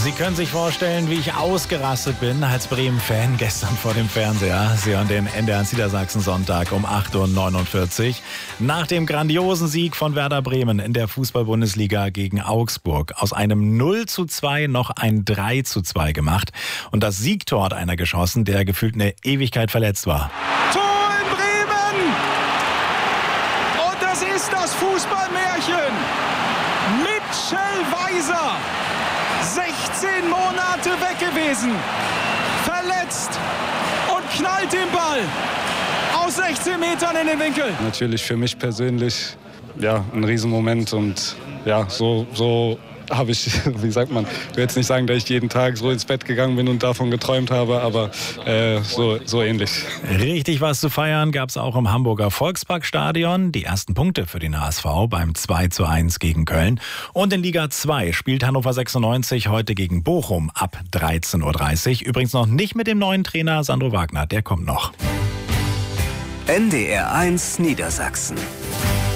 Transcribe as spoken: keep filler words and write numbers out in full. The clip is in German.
Sie können sich vorstellen, wie ich ausgerastet bin als Bremen-Fan gestern vor dem Fernseher. Sie hören den N D R eins Niedersachsen-Sonntag um acht Uhr neunundvierzig. Nach dem grandiosen Sieg von Werder Bremen in der Fußball-Bundesliga gegen Augsburg. Aus einem null zu zwei noch ein drei zu zwei gemacht. Und das Siegtor hat einer geschossen, der gefühlt eine Ewigkeit verletzt war. Tor in Bremen! Und das ist das Fußballmärchen. Mitchell Weiser. sechzehn Monate weg gewesen, verletzt und knallt den Ball aus sechzehn Metern in den Winkel. Natürlich für mich persönlich ja, ein Riesenmoment und ja, so, so habe ich, wie sagt man, ich will jetzt nicht sagen, dass ich jeden Tag so ins Bett gegangen bin und davon geträumt habe, aber äh, so, so ähnlich. Richtig was zu feiern gab es auch im Hamburger Volksparkstadion. Die ersten Punkte für den H S V beim zwei zu eins gegen Köln. Und in Liga zwei spielt Hannover sechsundneunzig heute gegen Bochum ab dreizehn Uhr dreißig. Übrigens noch nicht mit dem neuen Trainer Sandro Wagner, der kommt noch. N D R eins Niedersachsen.